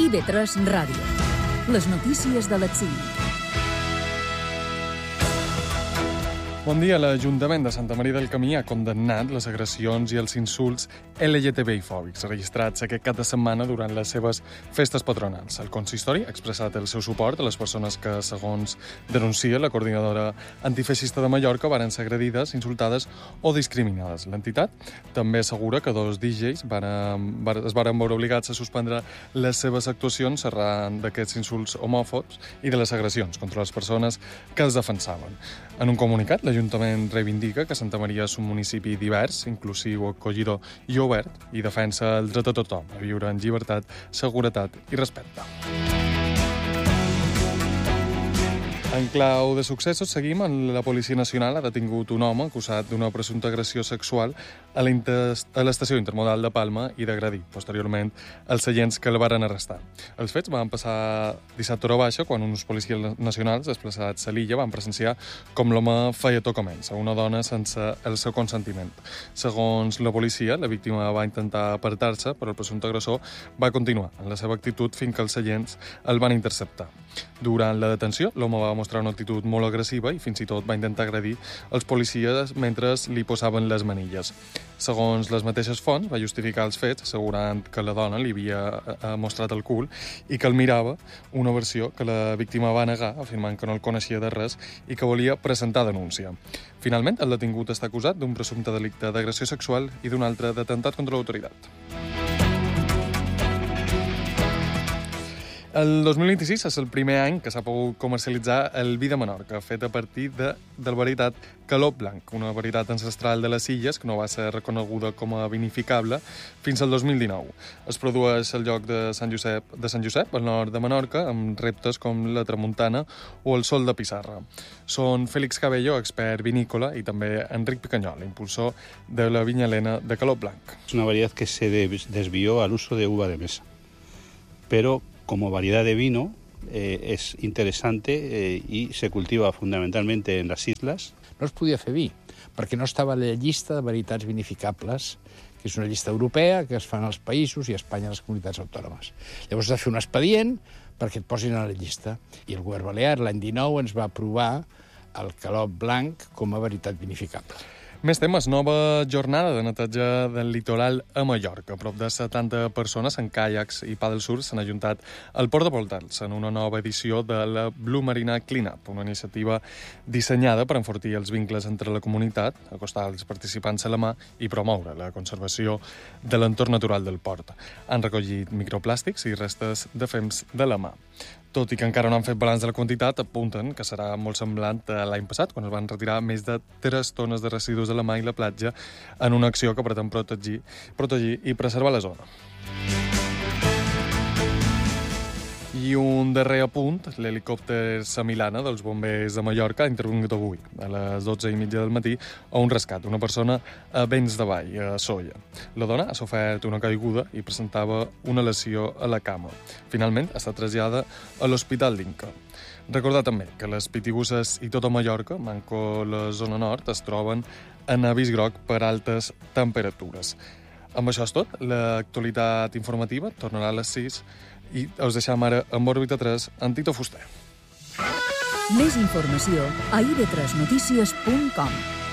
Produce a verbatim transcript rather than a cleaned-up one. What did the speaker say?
I V tres Ràdio. Les notícies de l'exili. Bon dia. L'Ajuntament de Santa Maria del Camí ha condemnat les agressions i els insults L G T B I-fòbics registrats aquest cap de setmana durant les seves festes patronals. El consistori ha expressat el seu suport a les persones que, segons denuncia la coordinadora antifeixista de Mallorca, varen ser agredides, insultades o discriminades. L'entitat també assegura que dos D Js varen, es varen veure obligats a suspendre les seves actuacions arran d'aquests insults homòfobs i de les agressions contra les persones que els defensaven. En un comunicat, l'Ajuntament reivindica que Santa Maria és un municipi divers, inclusiu, acollidor i obert, i defensa el dret a tothom a viure en llibertat, seguretat i respecte. En clau de successos, seguim. La Policia Nacional ha detingut un home acusat d'una presumpta agressió sexual a l'estació intermodal de Palma i d'agredir, posteriorment, els seients que el varen arrestar. Els fets van passar dissabte hora baixa, quan uns policies nacionals desplaçats a l'illa van presenciar com l'home feia tocaments a una dona sense el seu consentiment. Segons la policia, la víctima va intentar apartar-se, però el presumpte agressor va continuar en la seva actitud fins que els seients el van interceptar. Durant la detenció, l'home va mostrar una actitud molt agressiva i fins i tot va intentar agredir els policies mentre li posaven les manilles. Segons les mateixes fonts, va justificar els fets, assegurant que la dona li havia mostrat el cul i que el mirava, una versió que la víctima va negar, afirmant que no el coneixia de res i que volia presentar denúncia. Finalment, el detingut està acusat d'un presumpte delicte d'agressió sexual i d'un altre d'atemptat contra l'autoritat. El dos mil vint-i-sis és el primer any que s'ha pogut comercialitzar el vi de Menorca, fet a partir de, del varietat Calop Blanc, una varietat ancestral de les illes que no va ser reconeguda com a vinificable fins al dos mil dinou. Es produeix al lloc de Sant Josep, de Sant Josep, al nord de Menorca, amb reptes com la tramuntana o el sol de pissarra. Són Félix Cabello, expert vinícola, i també Enric Picanyol, impulsor de la vinya Helena de Calop Blanc. Es una variedad que se desvió al uso de uva de mesa, pero como variedad de vino eh, es interesante eh, y se cultiva fundamentalmente en las islas. No es podia fer vi, perquè no estava a la llista de varietats vinificables, que és una llista europea que es fan als països i a Espanya a les comunitats autònomes. Llavors has de fer un expedient perquè et posin a la llista. I el govern balear l'any dinou ens va aprovar el Calop Blanc com a varietat vinificable. Més temes. Nova jornada de neteja del litoral a Mallorca. A prop de setanta persones en caiacs i paddle surf s'han ajuntat al Port de Voltals en una nova edició de la Blue Marina Cleanup, una iniciativa dissenyada per enfortir els vincles entre la comunitat, acostar els participants a la mà i promoure la conservació de l'entorn natural del port. Han recollit microplàstics i restes de fems de la mà. Tot i que encara no han fet balanç de la quantitat, apunten que serà molt semblant a l'any passat, quan es van retirar més de tres tones de residus de la mà i la platja en una acció que pretén protegir, protegir i preservar la zona. I un darrer apunt, l'helicòpter Samilana dels bombers de Mallorca ha intervingut avui, a les dotze i mitja del matí, a un rescat d'una persona a Vents de Vall, a Sóller. La dona ha sofert una caiguda i presentava una lesió a la cama. Finalment, ha estat traslladada a l'Hospital d'Inca. Recordar també que les Pitiusses i tota Mallorca, manco la zona nord, es troben en avís groc per altes temperatures. Amb això és tot. L'actualitat informativa tornarà a les sis i us deixem ara amb Òrbita tres amb Tito Fuster. Més informació a i ve tres notícies punt com.